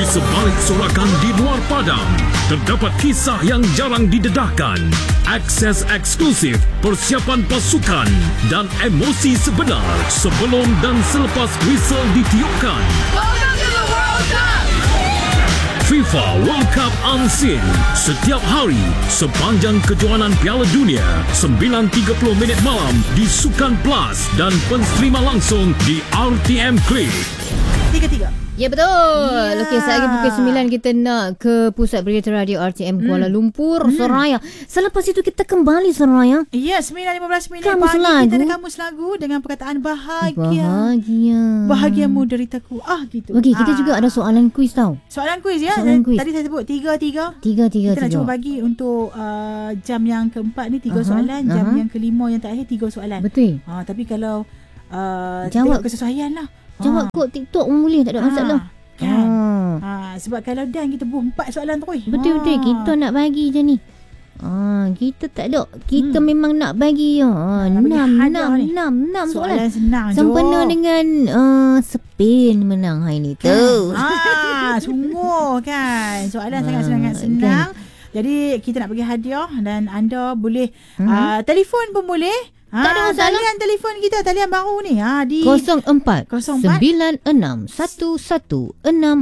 sebalik sorakan di luar padang, terdapat kisah yang jarang didedahkan, akses eksklusif, persiapan pasukan dan emosi sebenar sebelum dan selepas whistle ditiupkan. Welcome to the World Cup! FIFA World Cup Unseen setiap hari sepanjang kejohanan Piala Dunia 9.30 minit malam di Sukan Plus dan pensterima langsung di RTM Click. 3-3. Ya betul. Okey, saat lagi pukul 9 kita nak ke Pusat Berita Radio RTM Kuala Lumpur, Soraya. Selepas itu kita kembali Soraya. Ya, 9.15 minit Kamus pagi lagu. kita ada kamus lagu dengan perkataan bahagia. Bahagia. Bahagiamu deritaku. Gitu. Okey, kita juga ada soalan kuis tau. Soalan kuis ya. Soalan kuis. Tadi saya sebut 3-3. 3-3 Kita nak cuba bagi untuk jam yang keempat ni 3 soalan, jam yang kelima yang terakhir 3 soalan. Betul. Tapi kalau Jawab tengok kesesuaian lah. Jawab kot TikTok boleh, tak ada masalah. Kan? Sebab kalau dan kita buat 4 soalan terus. Betul-betul kita nak bagi je ni. Kita tak ada. Kita memang nak bagi ya. 6 soalan. Soalan senang je. Sempena dengan Spain menang hari ni tu. Sungguh kan. Soalan sangat-sangat senang. Jadi kita nak bagi hadiah dan anda boleh telefon pun boleh. Tak ada masalah. Talian telefon kita, talian baru ni di 04 96 11 646.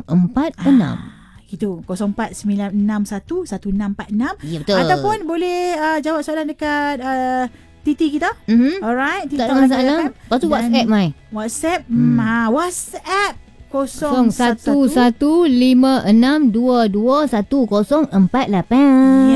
Gitu 0496611646. Ya betul. Ataupun boleh jawab soalan dekat TT kita. Alright, Tak ada masalah. Lepas tu WhatsApp mai. WhatsApp WhatsApp 0115622148.